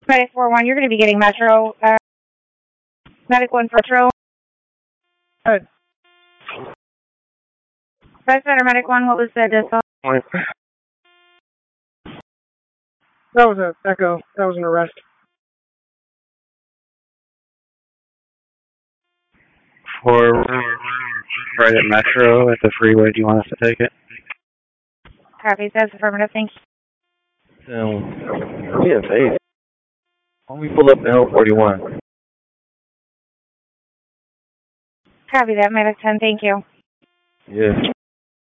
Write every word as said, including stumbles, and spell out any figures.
Medic four one, you're going to be getting Metro. Uh, Medic one for Metro. Good. Best Center Medic one, what was the distal? Point. That was a echo. That was an arrest. For right at Metro at the freeway, do you want us to take it? Copy, says affirmative, thank you. Um, yeah, hey. Why don't we pull up to L forty-one? Copy that, Medic ten, thank you. Yeah.